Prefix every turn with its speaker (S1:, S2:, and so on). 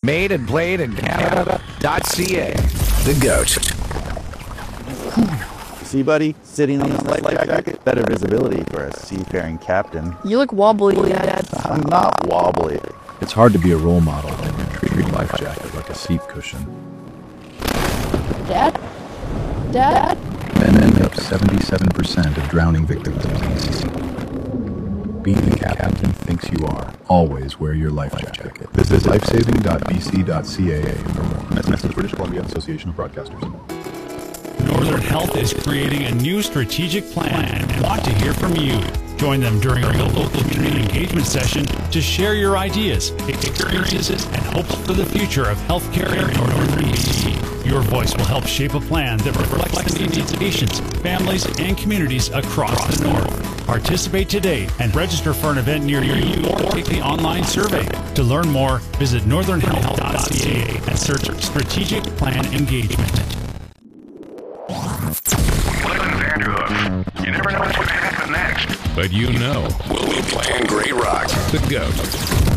S1: Made and played in Canada.ca. The GOAT.
S2: See, buddy, sitting on this life jacket, better visibility for a seafaring captain.
S3: You look wobbly, Dad.
S2: I'm not wobbly.
S4: It's hard to be a role model when you treat your life jacket like a seat cushion.
S3: Dad? Dad?
S4: Men make up 77% of drowning victims in the sea. Being the captain thinks you are. Always wear your life jacket. Visit lifesaving.bc.ca for more. Message British Columbia Association of Broadcasters.
S5: Northern Health is creating a new strategic plan and want to hear from you. Join them during a local community engagement session to share your ideas, experiences, and hopes for the future of healthcare in Northern BC. Your voice will help shape a plan that reflects the needs of patients, families, and communities across the North. Participate today and register for an event near you or take the online survey. To learn more, visit northernhealth.ca and search Strategic Plan Engagement.
S6: Listen, Andrew Hoof. You never know what's going to happen next.
S7: But you know,
S6: We'll be playing great rock.
S7: the GOAT.